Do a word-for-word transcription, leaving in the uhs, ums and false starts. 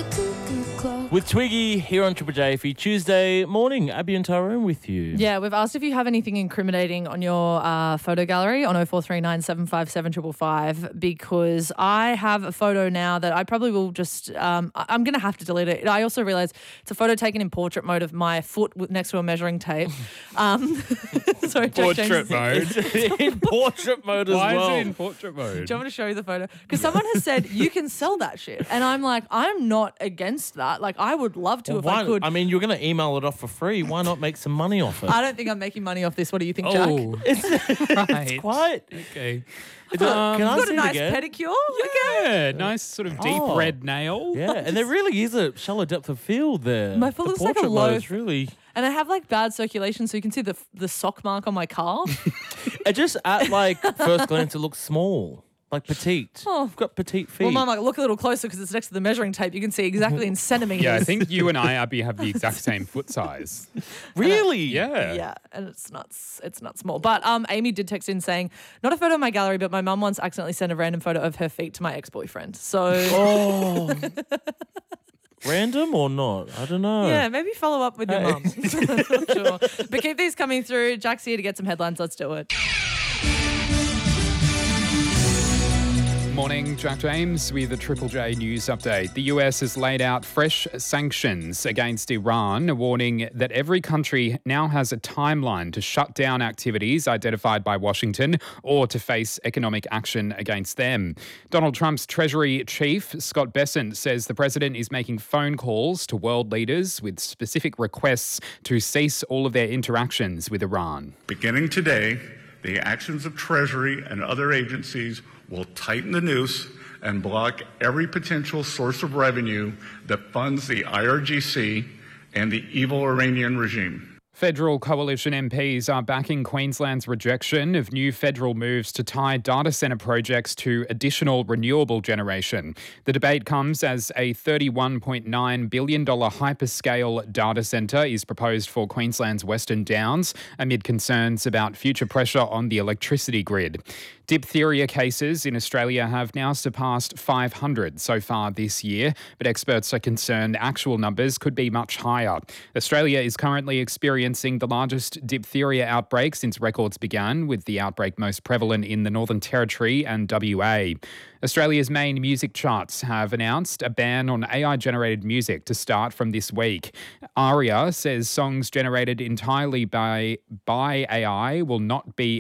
With Twiggy here on Triple J for your Tuesday morning. Abby and Tyrone with you. Yeah, we've asked if you have anything incriminating on your uh, photo gallery on oh four three nine, seven five seven, five five five because I have a photo now that I probably will just, um, I- I'm going to have to delete it. I also realised it's a photo taken in portrait mode of my foot with, next to a measuring tape. Um, sorry, Jack Portrait James. mode. In portrait mode as Why well. is it in portrait mode? Do you want me to show you the photo? Because someone has said you can sell that shit. And I'm like, I'm not against that. Like, I would love to Well, if why, I could. I mean, you're going to email it off for free. Why not make some money off it? I don't think I'm making money off this. What do you think, Jack? Oh, right. Quite. Okay. Can I You've got see a it nice again? pedicure. Yeah, nice sort of deep Oh. red nail. Yeah, and there really is a shallow depth of field there. My foot The looks like a portrait mode loaf. is really. And I have like bad circulation, so you can see the the sock mark on my calf. It just at like first glance it looks small, like petite. Oh. I've got petite feet. Well, Mum, like, look a little closer because it's next to the measuring tape. You can see exactly in centimeters. Yeah, I think you and I, Abby, have the exact same foot size. really? Yeah. Yeah, and it's not s- it's not small. But um, Amy did text in saying, not a photo of my gallery, but my mum once accidentally sent a random photo of her feet to my ex-boyfriend. So Oh. Random or not? I don't know. yeah, maybe follow up with your Hey. mum. Not sure. But keep these coming through. Jack's here to get some headlines. Let's do it. Morning, Jack James with a Triple J news update. The U S has laid out fresh sanctions against Iran, warning that every country now has a timeline to shut down activities identified by Washington or to face economic action against them. Donald Trump's Treasury Chief, Scott Bessent, says the president is making phone calls to world leaders with specific requests to cease all of their interactions with Iran. Beginning today, the actions of Treasury and other agencies will tighten the noose and block every potential source of revenue that funds the I R G C and the evil Iranian regime. Federal coalition M Ps are backing Queensland's rejection of new federal moves to tie data centre projects to additional renewable generation. The debate comes as a thirty-one point nine billion dollars hyperscale data centre is proposed for Queensland's Western Downs amid concerns about future pressure on the electricity grid. Diphtheria cases in Australia have now surpassed five hundred so far this year, but experts are concerned actual numbers could be much higher. Australia is currently experiencing the largest diphtheria outbreak since records began, with the outbreak most prevalent in the Northern Territory and W A. Australia's main music charts have announced a ban on A I-generated music to start from this week. ARIA says songs generated entirely by, by A I will not be